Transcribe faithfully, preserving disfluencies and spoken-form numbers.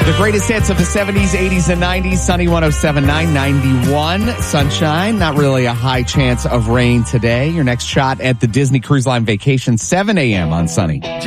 The greatest hits of the seventies, eighties, and nineties. Sunny one oh seven point nine, ninety-one. Sunshine. Not really a high chance of rain today. Your next shot at the Disney Cruise Line vacation, seven a.m. on Sunny.